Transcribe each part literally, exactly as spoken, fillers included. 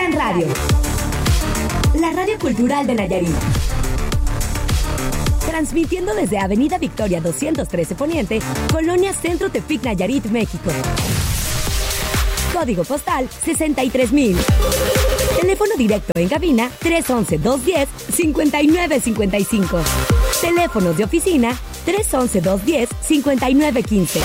Aztlán Radio, la radio cultural de Nayarit. Transmitiendo desde Avenida Victoria doscientos trece Poniente, Colonia Centro Tepic, Nayarit, México. Código postal sesenta y tres mil. Teléfono directo en cabina tres once, dos diez, cincuenta y nueve cincuenta y cinco. Teléfonos de oficina tres once, dos diez, cincuenta y nueve quince.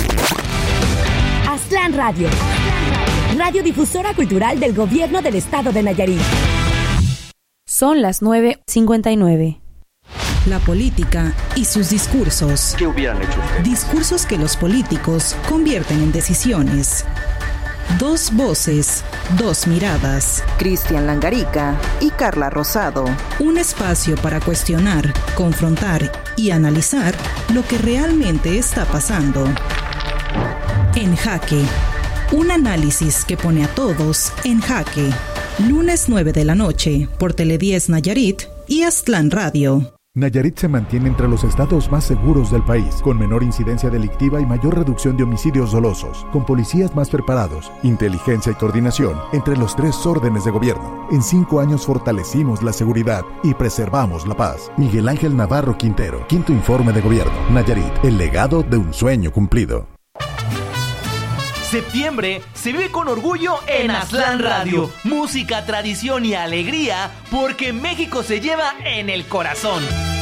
Aztlán Radio, radiodifusora cultural del Gobierno del Estado de Nayarit. Son las nueve cincuenta y nueve. La política y sus discursos. ¿Qué hubieran hecho ustedes? Discursos que los políticos convierten en decisiones. Dos voces, dos miradas. Cristian Langarica y Carla Rosado. Un espacio para cuestionar, confrontar y analizar lo que realmente está pasando. En Jaque. Un análisis que pone a todos en jaque. Lunes nueve de la noche por Tele diez Nayarit y Aztlán Radio. Nayarit se mantiene entre los estados más seguros del país, con menor incidencia delictiva y mayor reducción de homicidios dolosos, con policías más preparados, inteligencia y coordinación entre los tres órdenes de gobierno. En cinco años fortalecimos la seguridad y preservamos la paz. Miguel Ángel Navarro Quintero, quinto informe de gobierno. Nayarit, el legado de un sueño cumplido. Septiembre se vive con orgullo en Aztlán Radio. Música, tradición y alegría, porque México se lleva en el corazón.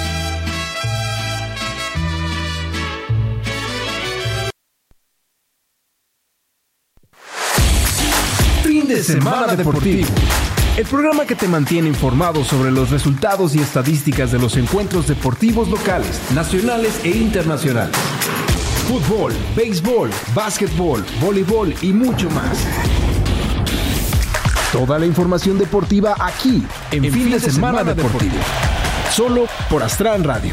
Fin de semana deportivo. El programa que te mantiene informado sobre los resultados y estadísticas de los encuentros deportivos locales, nacionales e internacionales. Fútbol, béisbol, básquetbol, voleibol y mucho más. Toda la información deportiva aquí, en, en Fin, fin de, de Semana, semana deportivo. deportivo. Solo por Aztlán Radio.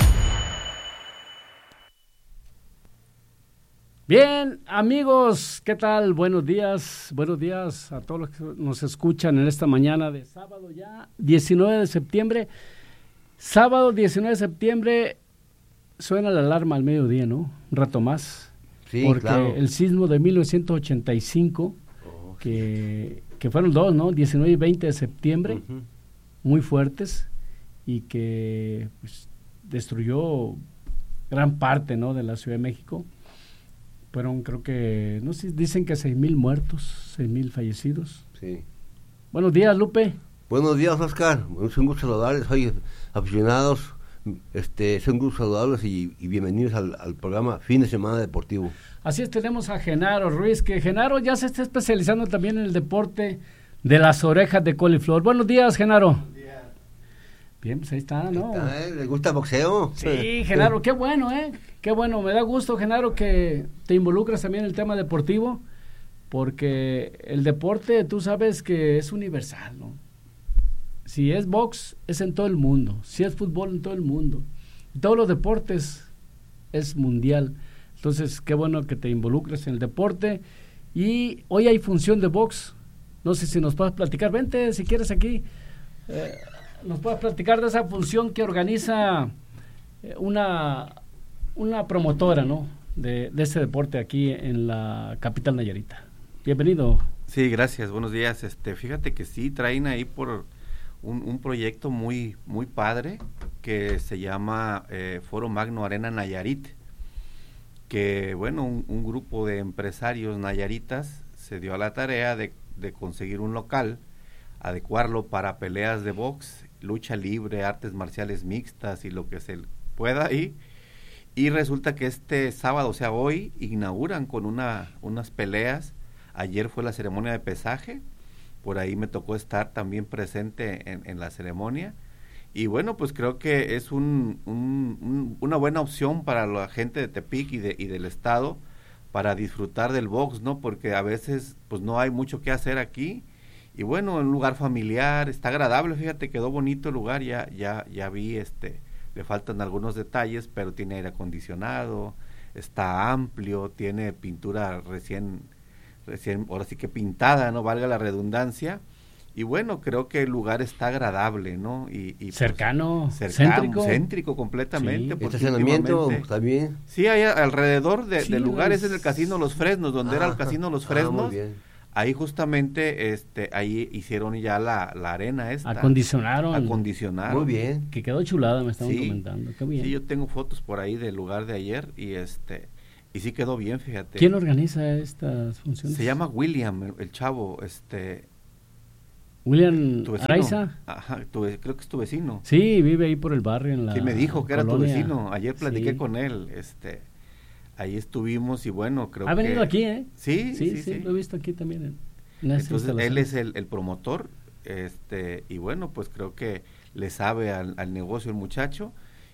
Bien, amigos, ¿qué tal? Buenos días, buenos días a todos los que nos escuchan en esta mañana de sábado ya, diecinueve de septiembre. Sábado diecinueve de septiembre. Suena la alarma al mediodía, ¿no? Un rato más. Sí, porque claro. El sismo de mil novecientos ochenta y cinco, oh, que, que fueron dos, ¿no? diecinueve y veinte de septiembre, uh-huh. Muy fuertes, y que pues, destruyó gran parte, ¿no? De la Ciudad de México. Fueron, creo que, no sé, dicen que seis mil muertos, seis mil fallecidos. Sí. Buenos días, Lupe. Buenos días, Oscar. Es un gusto saludarles, hoy aficionados. Este, son grupos saludables y, y bienvenidos al, al programa Fin de Semana Deportivo. Así es, tenemos a Genaro Ruiz, que Genaro ya se está especializando también en el deporte de las orejas de coliflor. Buenos días, Genaro. Buenos días. Bien, pues ahí está, ¿no? Ahí está, ¿eh? ¿Le gusta el boxeo? Sí, Genaro, qué bueno, ¿eh? Qué bueno, me da gusto, Genaro, que te involucras también en el tema deportivo, porque el deporte, tú sabes que es universal, ¿no? Si es box, es en todo el mundo. Si es fútbol, en todo el mundo. Y todos los deportes es mundial. Entonces, qué bueno que te involucres en el deporte. Y hoy hay función de box. No sé si nos puedes platicar. Vente, si quieres, aquí. Eh, nos puedes platicar de esa función que organiza una, una promotora, ¿no? De, de ese deporte aquí en la capital nayarita. Bienvenido. Sí, gracias. Buenos días. Este, fíjate que sí, traen ahí por... Un, un proyecto muy muy padre que se llama eh, Foro Magno Arena Nayarit, que bueno, un, un grupo de empresarios nayaritas se dio a la tarea de, de conseguir un local, adecuarlo para peleas de box, lucha libre, artes marciales mixtas y lo que se pueda ahí, y resulta que este sábado, o sea hoy, inauguran con una unas peleas. Ayer fue la ceremonia de pesaje. Por ahí me tocó estar también presente en, en la ceremonia, y bueno, pues creo que es un, un, un, una buena opción para la gente de Tepic y, de, y del estado para disfrutar del box, ¿no? Porque a veces pues no hay mucho que hacer aquí, y bueno, un lugar familiar, está agradable, fíjate, quedó bonito el lugar, ya, ya, ya vi, este, le faltan algunos detalles, pero tiene aire acondicionado, está amplio, tiene pintura recién recién, ahora sí que pintada, no valga la redundancia, y bueno, creo que el lugar está agradable, ¿no? Y, y cercano, pues, cercano, céntrico, céntrico completamente. Sí. Estacionamiento también. Sí, hay alrededor de, sí, de lugares los... en el Casino Los Fresnos, donde ah, era el Casino Los Fresnos, ah, ahí justamente, este, ahí hicieron ya la, la arena esta. Acondicionaron. Acondicionaron. Muy bien. Que quedó chulada, me estaban sí, comentando. Qué bien. Sí, yo tengo fotos por ahí del lugar de ayer y este, y sí quedó bien, fíjate. ¿Quién organiza estas funciones? Se llama William, el, el chavo, este... William ¿Tu vecino? Araiza. Ajá, tu, creo que es tu vecino. Sí, vive ahí por el barrio en la Sí, me dijo que colonia. era tu vecino. Ayer platiqué Sí. con él, este, ahí estuvimos y bueno, creo que... Ha venido aquí, ¿eh? Sí, sí, sí, sí, sí. lo he visto aquí también. En, en esta Entonces, él instalación. es el, el promotor, este, y bueno, pues creo que le sabe al, al negocio el muchacho,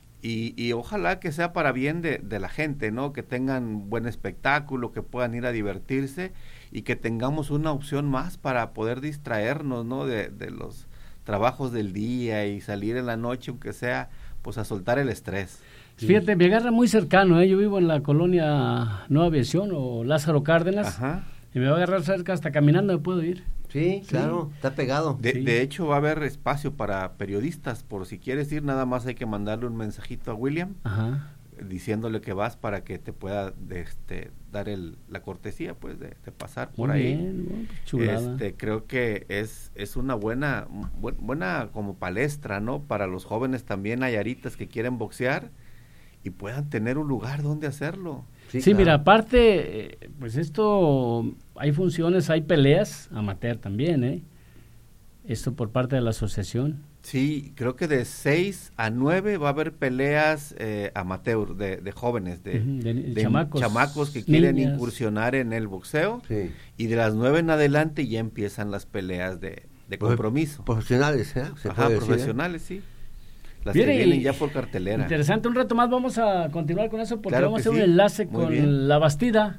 y, y ojalá que sea para bien de, de la gente, ¿no? Que tengan buen espectáculo, que puedan ir a divertirse, y que tengamos una opción más para poder distraernos, ¿no? De, de los trabajos del día y salir en la noche, aunque sea, pues a soltar el estrés. Fíjate, me agarra muy cercano, ¿eh? Yo vivo en la colonia Nueva Aviación o Lázaro Cárdenas. Ajá. Y me va a agarrar cerca, hasta caminando me puedo ir. Sí, claro, sí. Está pegado. De, sí. de hecho, va a haber espacio para periodistas, por si quieres ir, nada más hay que mandarle un mensajito a William, Ajá. diciéndole que vas para que te pueda de, este, dar el, la cortesía, pues, de, de pasar por Muy ahí. bien, bueno, pues, chulada. Este, creo que es, es una buena, bu- buena como palestra, ¿no? Para los jóvenes también nayaritas que quieren boxear y puedan tener un lugar donde hacerlo. Sí, sí, claro. Mira, aparte, pues esto, hay funciones, hay peleas amateur también, ¿eh? Esto por parte de la asociación. Sí, creo que de seis a nueve va a haber peleas eh, amateur, de, de jóvenes, de, uh-huh, de, de chamacos, chamacos que quieren niñas. incursionar en el boxeo. Sí. Y de las nueve en adelante ya empiezan las peleas de, de compromiso. Profesionales, ¿eh? Se Ajá, puede profesionales, decir, ¿eh? sí. Las Viene que vienen ya por cartelera. Interesante, un rato más vamos a continuar con eso porque Claro vamos a que hacer sí. un enlace Muy con bien. la Bastida.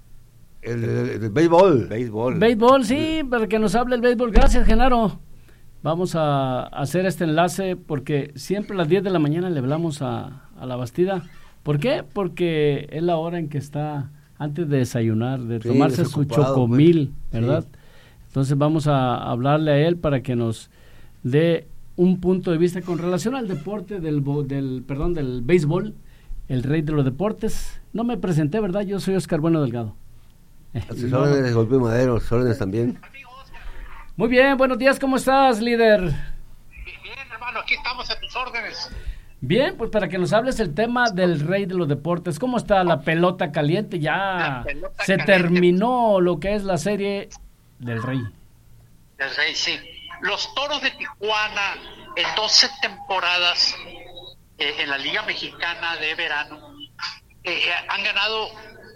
El, el, el, el béisbol. Béisbol. Béisbol, sí, para que nos hable el béisbol. Gracias, Genaro. Vamos a hacer este enlace porque siempre a las diez de la mañana le hablamos a, a la Bastida. ¿Por qué? Porque es la hora en que está antes de desayunar, de Sí, tomarse su chocomil, pues. ¿verdad? Sí. Entonces vamos a hablarle a él para que nos dé un punto de vista con relación al deporte del, del perdón, del béisbol, el rey de los deportes. No me presenté, ¿verdad? Yo soy Oscar Bueno Delgado. A sus órdenes, Golpe Madero, sus órdenes también. Muy bien, buenos días, ¿cómo estás, líder? Bien, hermano, aquí estamos a tus órdenes. Bien, pues para que nos hables el tema del rey de los deportes. ¿Cómo está la pelota caliente? Ya pelota se caliente. terminó lo que es la serie del rey. Del rey, sí. Los Toros de Tijuana, en doce temporadas eh, en la Liga Mexicana de Verano, eh, han ganado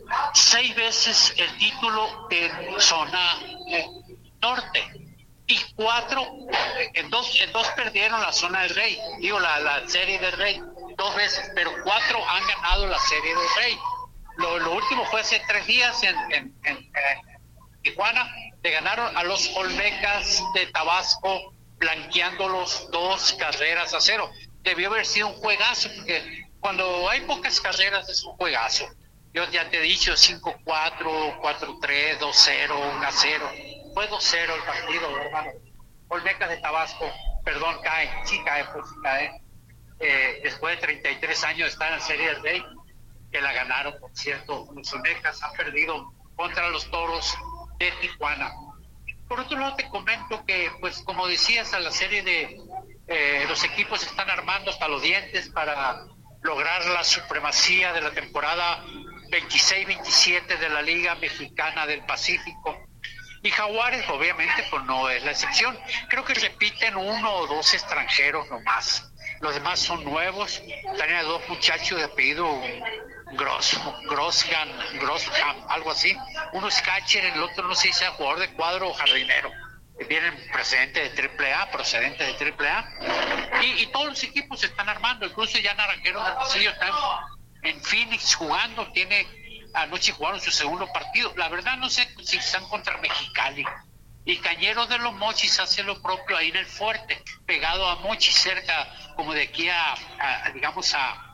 seis veces el título de zona eh, norte. Y cuatro, eh, en dos en dos perdieron la zona del rey, digo, la, la serie del rey, dos veces, pero cuatro han ganado la serie del rey. Lo, lo último fue hace tres días en, en, en eh, Tijuana, le ganaron a los Olmecas de Tabasco, blanqueándolos dos carreras a cero. Debió haber sido un juegazo, porque cuando hay pocas carreras es un juegazo. Yo ya te he dicho cinco cuatro, cuatro tres, dos cero, uno cero. Fue dos cero el partido, hermano. Olmecas de Tabasco, perdón, cae, sí cae, pues sí cae. Eh, después de treinta y tres años de estar en la Serie del Rey, que la ganaron, por cierto. Los Olmecas han perdido contra los Toros de Tijuana. Por otro lado, te comento que, pues, como decías, a la serie de eh, los equipos se están armando hasta los dientes para lograr la supremacía de la temporada veintiséis veintisiete de la Liga Mexicana del Pacífico. Y Jaguares, obviamente, pues no es la excepción. Creo que repiten uno o dos extranjeros nomás. Los demás son nuevos. Tienen dos muchachos de apellido Gross, Grossgan, Grossham, algo así. Uno es catcher, el otro no sé si sea jugador de cuadro o jardinero. Vienen procedentes de triple A, procedentes de triple A. Y, y todos los equipos se están armando. Incluso ya Naranjeros del Pasillo están en Phoenix jugando. Tiene anoche jugaron su segundo partido. La verdad no sé si están contra Mexicali. Y Cañeros de los Mochis hace lo propio ahí en el Fuerte, pegado a Mochis, cerca como de aquí a, a digamos a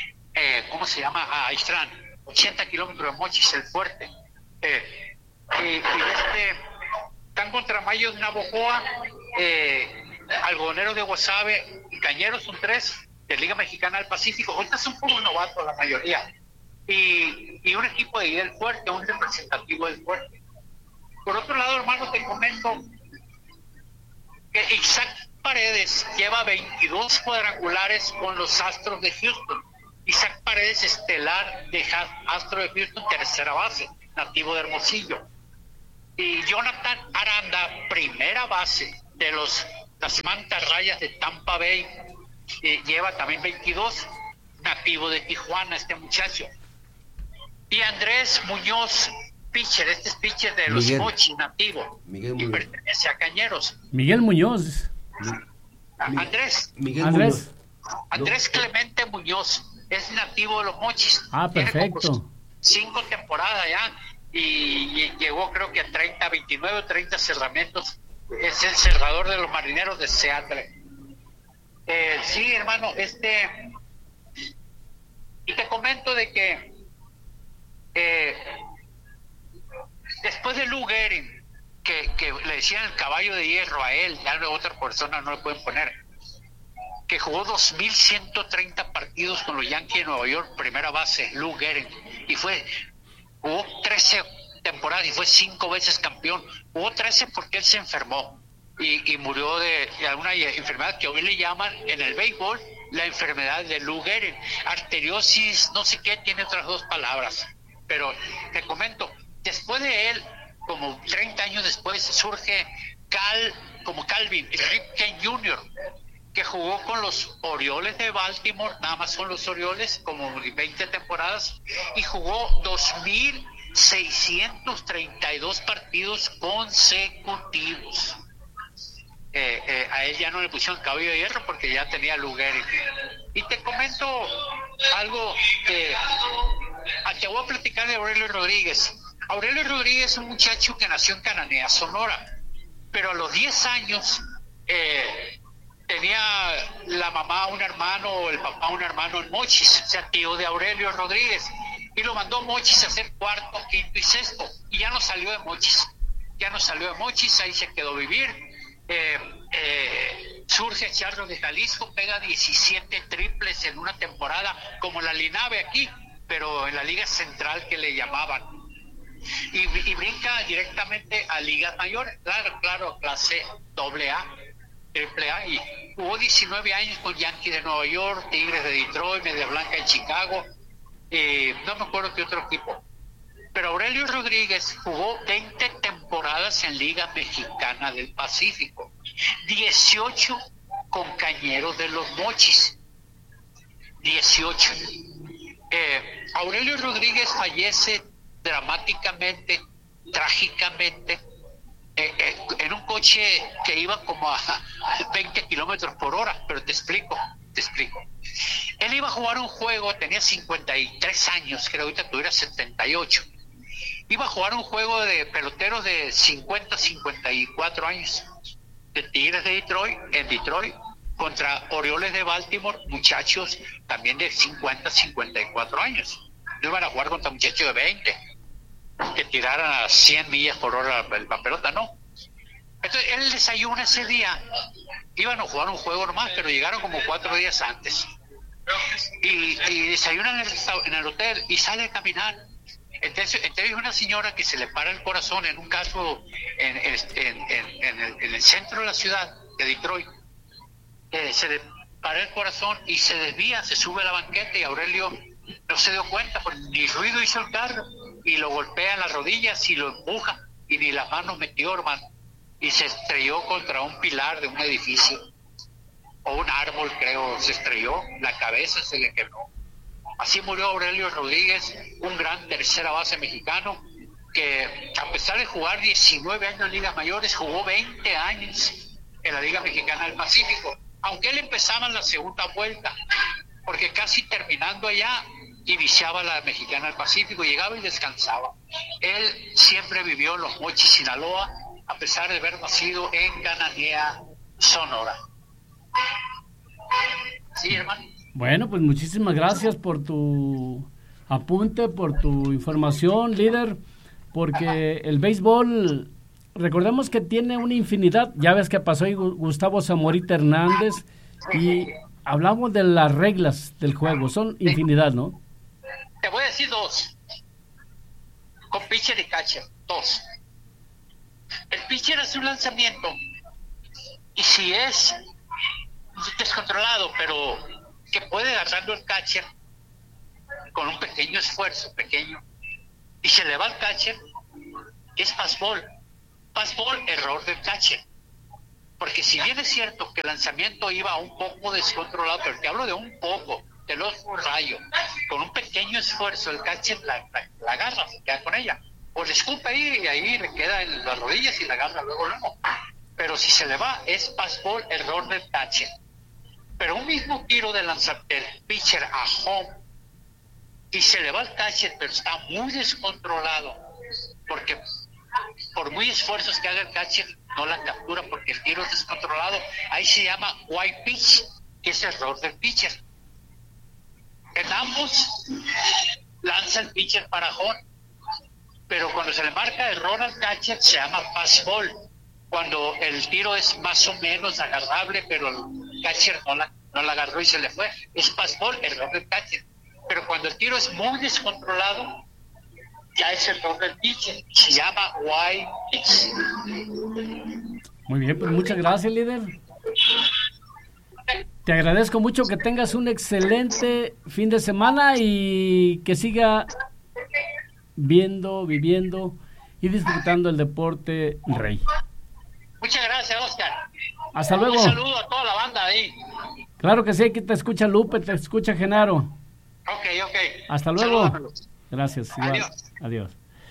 eh, ¿cómo se llama? A Istrán, ochenta kilómetros de Mochis, el Fuerte. Eh, y, y este están contra Mayos de Navojoa, eh, Algodoneros de Guasave y Cañeros, son tres de Liga Mexicana del Pacífico. Ahorita son puros novatos la mayoría. Y, y un equipo de ahí del Fuerte, un representativo del Fuerte. Por otro lado, hermano, te comento que Isaac Paredes lleva veintidós cuadrangulares con los Astros de Houston. Isaac Paredes, estelar de Astros de Houston, tercera base, nativo de Hermosillo. Y Jonathan Aranda, primera base de los las Mantas Rayas de Tampa Bay, eh, lleva también veintidós, nativo de Tijuana este muchacho. Y Andrés Muñoz, pitcher, este es pitcher de los Miguel. Mochis, nativo, Miguel y Muñoz. pertenece a Cañeros. Miguel Muñoz. Andrés. Miguel Andrés. Muñoz. Andrés Clemente Muñoz es nativo de los Mochis. Ah, Tiene como perfecto. cinco temporadas ya y, y llegó creo que a treinta, veintinueve o treinta cerramientos. Es el cerrador de los Marineros de Seattle. Eh, sí, hermano, este y te comento de que eh, después de Lou Gehrig, que, que le decían el caballo de hierro a él, ya a otra persona no le pueden poner, que jugó dos mil ciento treinta partidos con los Yankees de Nueva York, primera base, Lou Gehrig, y fue, jugó trece temporadas y fue cinco veces campeón. Jugó trece porque él se enfermó y, y murió de, de una enfermedad que hoy le llaman en el béisbol la enfermedad de Lou Gehrig, arteriosis, no sé qué, tiene otras dos palabras, pero te comento, después de él, como treinta años después, surge Cal, como Calvin Ripken junior, que jugó con los Orioles de Baltimore, nada más son los Orioles, como veinte temporadas, y jugó dos mil seiscientos treinta y dos partidos consecutivos. Eh, eh, a él ya no le pusieron caballo de hierro porque ya tenía Lou Gehrig. Y te comento algo que ah, te voy a platicar de Aurelio Rodríguez. Aurelio Rodríguez es un muchacho que nació en Cananea, Sonora, pero a los diez años eh, tenía la mamá un hermano o el papá un hermano en Mochis, o sea, tío de Aurelio Rodríguez, y lo mandó Mochis a hacer cuarto, quinto y sexto, y ya no salió de Mochis, ya no salió de Mochis, ahí se quedó a vivir. Eh, eh, surge Charros de Jalisco, pega diecisiete triples en una temporada, como la Linave aquí, pero en la Liga Central que le llamaban, y, y brinca directamente a ligas mayores, claro, claro, clase doble A, triple A, y jugó diecinueve años con Yankees de Nueva York, Tigres de Detroit, Media Blanca de Chicago, eh, no me acuerdo qué otro equipo. Pero Aurelio Rodríguez jugó veinte temporadas en Liga Mexicana del Pacífico, dieciocho con Cañeros de los Mochis, dieciocho. Eh, Aurelio Rodríguez fallece dramáticamente, trágicamente, eh, eh, en un coche que iba como a veinte kilómetros por hora, pero te explico, te explico. Él iba a jugar un juego, tenía cincuenta y tres años, creo que ahorita tuviera setenta y ocho. Iba a jugar un juego de peloteros de cincuenta, cincuenta y cuatro años, de Tigres de Detroit, en Detroit, contra Orioles de Baltimore, muchachos también de cincuenta, cincuenta y cuatro años. No iban a jugar contra muchachos de veinte, que tiraran a cien millas por hora la pelota, no. Entonces él desayuna ese día, iban a jugar un juego nomás, pero llegaron como cuatro días antes. Y, y desayunan en el, en el hotel y sale a caminar. Entonces, entonces hay una señora que se le para el corazón en un caso en, en, en, en, el, en el centro de la ciudad de Detroit. Eh, se le para el corazón y se desvía, se sube a la banqueta y Aurelio no se dio cuenta, porque ni ruido hizo el carro y lo golpea en las rodillas y lo empuja y ni las manos metió, hermano, y se estrelló contra un pilar de un edificio o un árbol, creo, se estrelló, la cabeza se le quebró. Así murió Aurelio Rodríguez, un gran tercera base mexicano que a pesar de jugar diecinueve años en ligas mayores, jugó veinte años en la Liga Mexicana del Pacífico, aunque él empezaba en la segunda vuelta, porque casi terminando allá iniciaba la Mexicana del Pacífico, llegaba y descansaba. Él siempre vivió en Los Mochis, Sinaloa, a pesar de haber nacido en Cananea, Sonora. Sí, hermano. Bueno, pues muchísimas gracias por tu apunte, por tu información, líder, porque el béisbol, recordemos que tiene una infinidad, ya ves que pasó ahí Gustavo Zamorita Hernández y hablamos de las reglas del juego, son infinidad, ¿no? Te voy a decir dos, con pitcher y catcher, dos. El pitcher hace un lanzamiento y si es descontrolado, pero que puede agarrarlo el catcher con un pequeño esfuerzo, pequeño, y se le va al catcher, es fastball. Fastball, error del catcher. Porque si bien es cierto que el lanzamiento iba un poco descontrolado, pero te hablo de un poco, de los rayos, con un pequeño esfuerzo el catcher la, la, la agarra, se queda con ella. O le escupe ahí y ahí le queda en las rodillas y la agarra luego, luego. Pero si se le va, es fastball, error del catcher. Pero un mismo tiro de lanzamiento del pitcher a home y se le va al catcher, pero está muy descontrolado, porque por muy esfuerzos que haga el catcher, no la captura porque el tiro es descontrolado. Ahí se llama white pitch, que es error del pitcher. En ambos lanza el pitcher para home, pero cuando se le marca error al catcher se llama fastball, cuando el tiro es más o menos agarrable, pero el catcher no la, no la agarró y se le fue. Es fastball, error del catcher. Pero cuando el tiro es muy descontrolado, ya es error del pitcher, se llama white pitch. Muy bien, pues muchas gracias, líder. Te agradezco mucho, que tengas un excelente fin de semana y que siga viendo, viviendo y disfrutando el deporte rey. Muchas gracias, Oscar. Hasta luego. Un saludo a toda la banda ahí. Claro que sí, aquí te escucha Lupe, te escucha Genaro. Ok, ok. Hasta luego. Saludos. Gracias. Igual. Adiós. Adiós.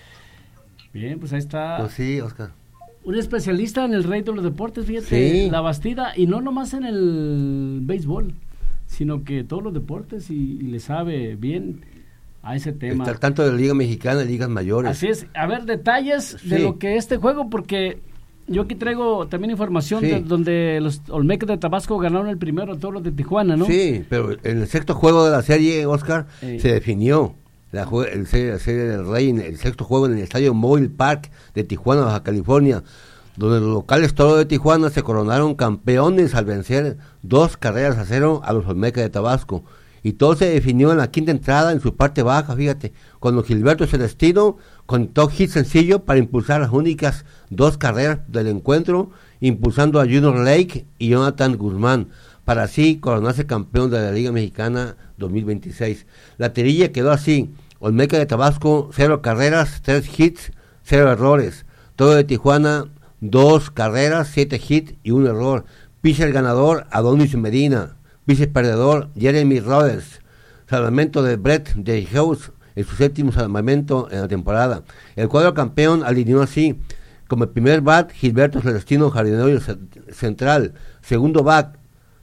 Bien, pues ahí está. Pues sí, Oscar. Un especialista en el rey de los deportes, fíjate, Sí. La Bastida, y no nomás en el béisbol, sino que todos los deportes, y, y le sabe bien a ese tema. Está tanto de la Liga Mexicana y ligas mayores. Así es. A ver, detalles Sí. de lo que este juego, porque yo aquí traigo también información Sí. de, donde los Olmecas de Tabasco ganaron el primero a todos los de Tijuana, ¿no? Sí, pero en el sexto juego de la serie, Oscar, Sí. se definió la, jue- el serie, la serie del Rey, en el sexto juego en el Estadio Mobile Park de Tijuana, Baja California, donde los locales Toros de Tijuana se coronaron campeones al vencer dos carreras a cero a los Olmecas de Tabasco. Y todo se definió en la quinta entrada, en su parte baja, fíjate, cuando Gilberto Celestino conectó hit sencillo para impulsar las únicas dos carreras del encuentro, impulsando a Junior Lake y Jonathan Guzmán, para así coronarse campeón de la Liga Mexicana dos mil veintiséis. La tirilla quedó así: Olmeca de Tabasco, cero carreras, tres hits, cero errores. Todo de Tijuana, dos carreras, siete hits y un error. Pitcher ganador, Adonis Medina. Pitcher perdedor, Jeremy Rhodes. Salvamento de Brett de House en su séptimo salvamento en la temporada. El cuadro campeón alineó así: como el primer bat, Gilberto Celestino, jardinero central. Segundo bat,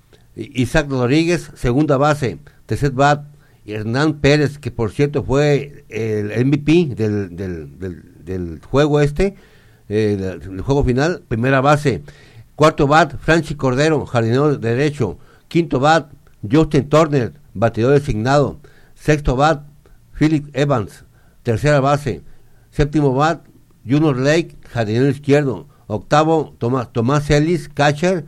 Isaac Rodríguez, segunda base. Tercer bat, Hernán Pérez, que por cierto fue el M V P del, del, del, del juego este, eh, del, del juego final, primera base. Cuarto bat, Franchi Cordero, jardinero derecho. Quinto bat, Justin Turner, bateador designado. Sexto bat, Philip Evans, tercera base. Séptimo bat, Junior Lake, jardinero izquierdo. Octavo, Tomás, Tomás Ellis, catcher.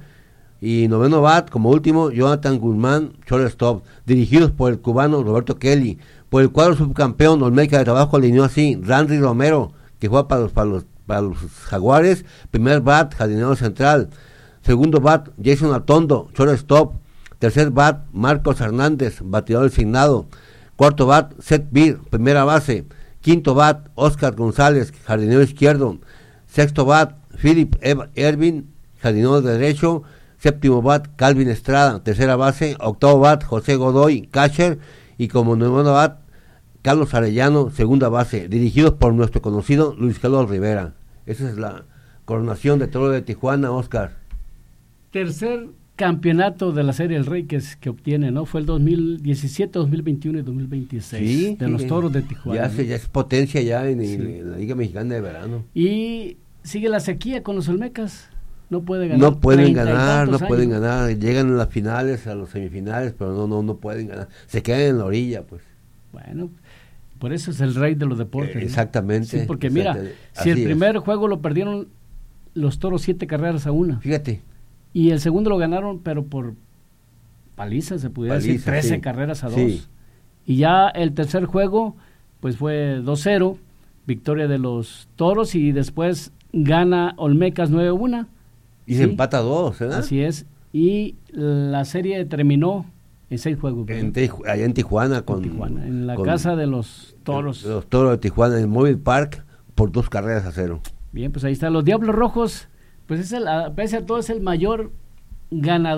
Y noveno bat, como último, Jonathan Guzmán, shortstop, dirigidos por el cubano Roberto Kelly. Por el cuadro subcampeón, Olmeca de Tabasco alineó así: Randy Romero, que juega para los, para los, para los Jaguares, primer bat, jardinero central. Segundo bat, Jason Atondo, shortstop. Tercer bat, Marcos Hernández, bateador designado. Cuarto bat, Seth Beer, primera base. Quinto bat, Oscar González, jardinero izquierdo. Sexto bat, Philip Ervin, jardinero derecho. Séptimo bat, Calvin Estrada, tercera base. Octavo bat, José Godoy, catcher. Y como noveno bat, Carlos Arellano, segunda base. Dirigidos por nuestro conocido Luis Carlos Rivera. Esa es la coronación de Toro de Tijuana, Oscar. Tercer campeonato de la Serie del Rey que, es, que obtiene, ¿no? Fue el dos mil diecisiete, dos mil veintiuno y dos mil veintiséis, Sí, de sí, los Toros de Tijuana. Ya, ¿no? se, ya es potencia ya en, Sí. en la Liga Mexicana de Verano. Y sigue la sequía con los Olmecas. No puede ganar. No pueden treinta y ganar, no tantos pueden años. ganar. Llegan a las finales, a los semifinales, pero no, no, no pueden ganar. Se quedan en la orilla, pues. Bueno, por eso es el rey de los deportes. Eh, ¿no? exactamente. Sí, porque mira, exactamente. si el Así es. primer juego lo perdieron los Toros siete carreras a una. Fíjate. Y el segundo lo ganaron, pero por paliza, se pudiera decir, Paliza, trece sí. carreras a dos. Sí. Y ya el tercer juego, pues fue dos cero, victoria de los Toros, y después gana Olmecas nueve uno. Y se empata dos, ¿verdad? Así es. Y la serie terminó en seis juegos. En Tiju- allá en Tijuana. Con, en Tijuana, en la con casa de los Toros. De los Toros de Tijuana, en el Mobile Park, por dos carreras a cero. Bien, pues ahí está. Los Diablos Rojos, pues es el, a- pese a todo, es el mayor ganador